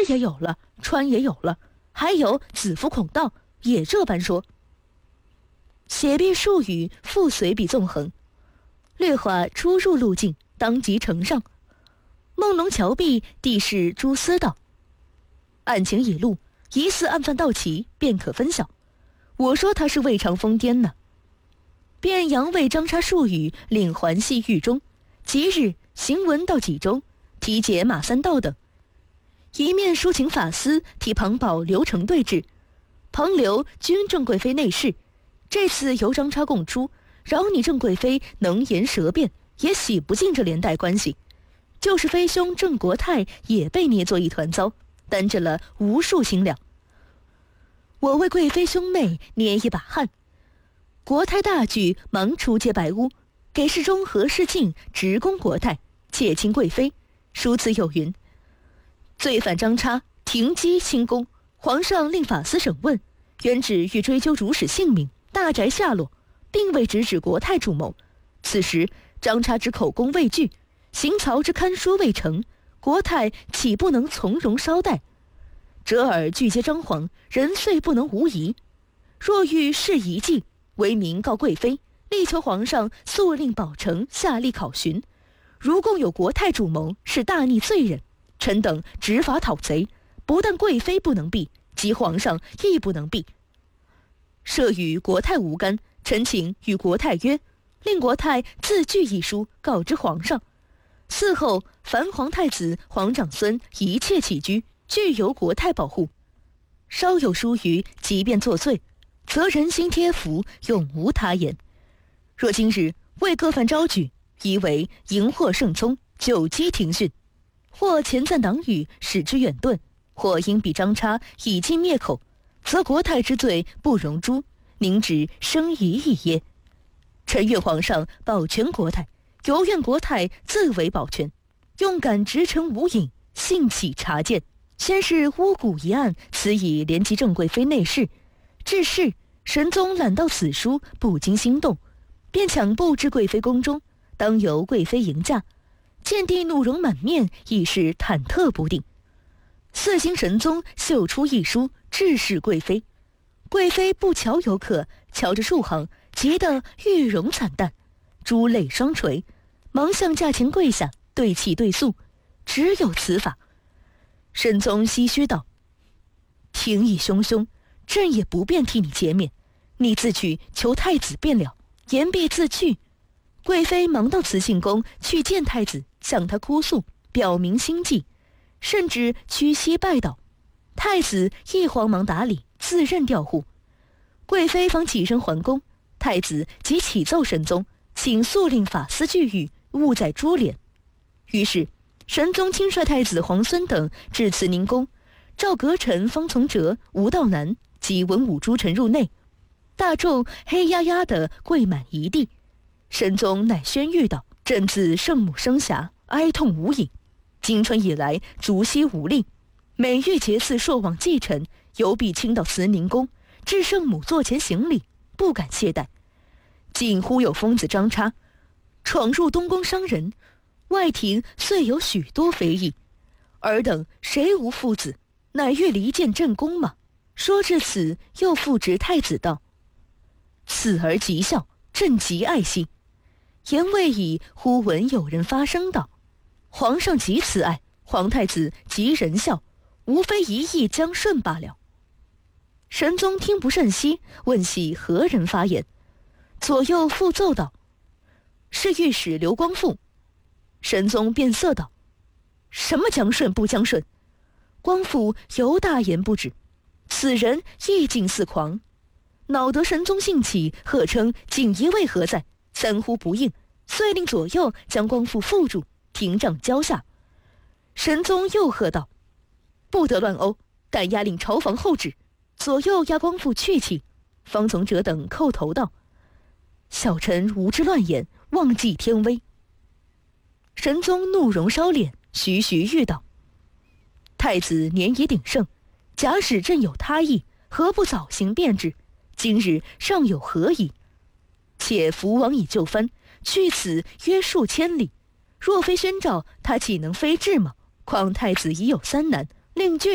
也有了，穿也有了，还有子服孔道也这般说。写毕数语，复随笔纵横，略画出入路径，当即呈上。梦龙瞧毕，地势蛛丝道：案情已露，疑似案犯到齐，便可分晓。我说他是未尝疯癫呢。便扬为张差数语，领环系狱中，即日行文到济州，提解马三道等。一面抒请法司替庞宝、刘成对质，庞刘均郑贵妃内侍，这次由张差供出，饶你郑贵妃能言舌辩，也洗不尽这连带关系。就是妃兄郑国泰也被捏作一团糟，担着了无数心量。我为贵妃兄妹捏一把汗。国泰大惧，忙出借白屋，给事中何世敬直攻国泰，窃亲贵妃。书词有云：罪犯张差停机轻功，皇上令法司审问，原旨欲追究主使姓名、大宅下落，并未直指国泰主谋。此时张差之口供未具，行曹之刊书未成，国泰岂不能从容稍待？折耳俱皆张皇，人遂不能无疑。若欲事一计，为民告贵妃，力求皇上速令保城下令考询。如共有国泰主谋，是大逆罪人，臣等执法讨贼，不但贵妃不能避，即皇上亦不能避。设与国泰无干，臣请与国泰约，令国泰自具一书告知皇上。嗣后凡皇太子、皇长孙一切起居，俱由国泰保护。稍有疏虞，即便作罪，则人心贴服，永无他言。若今日为各犯招举，疑为荧惑圣聪，久击庭讯，或前赞党羽，使之远遁，或因彼张差已尽灭口，则国泰之罪不容诛，宁止生疑义耶？臣愿皇上保全国泰，犹愿国泰自为保全，用感直臣无隐，幸起察见。先是巫蛊一案，此已连及郑贵妃内侍，至是神宗览到此书，不禁心动，便抢步至贵妃宫中，当由贵妃迎驾。见帝怒容满面，亦是忐忑不定。四星神宗秀出一书，致仕贵妃。贵妃不瞧有可，瞧着数行，急得玉容惨淡，珠泪双垂，忙向驾前跪下，对泣对诉，只有此法。神宗唏嘘道：庭议汹汹，朕也不便替你减免，你自去求太子便了，言必自去。贵妃忙到慈庆宫去见太子，向他哭诉，表明心迹，甚至屈膝拜倒。太子亦慌忙打礼，自认调户。贵妃方起身还宫，太子即启奏神宗，请速令法司具狱，勿再株连。于是神宗亲率太子皇孙等至慈宁宫，召阁臣方从哲、吴道南及文武诸臣入内，大众黑压压地跪满一地。神宗乃宣谕道：朕自圣母生涯，哀痛无已，今春以来逐夕无力，每欲节祀朔往祭臣，犹必亲到慈宁宫，至圣母座前行礼，不敢懈怠。近忽有疯子张差闯入东宫伤人，外廷遂有许多非议，尔等谁无父子，乃欲离间朕宫吗？说至此，又复指太子道：此儿极孝，朕极爱惜。言未已，忽闻有人发声道：皇上极慈爱，皇太子极仁孝，无非一意将顺罢了。神宗听不甚悉，问系何人发言，左右复奏道：是御史刘光复。神宗变色道：什么将顺不将顺？光复犹大言不止，此人意境似狂。恼得神宗兴起，喝称锦衣卫何在，三呼不应，遂令左右将光复缚住，廷杖交下。神宗又喝道：不得乱殴，但押令朝房后旨。左右押光复去气，方从哲等叩头道：小臣无知乱言，忘记天威。神宗怒容烧敛，徐徐欲道：太子年已鼎盛，假使朕有他意，何不早行便之？今日尚有何疑？且福王已就藩，去此约数千里，若非宣诏，他岂能飞至吗？况太子已有三难，令郡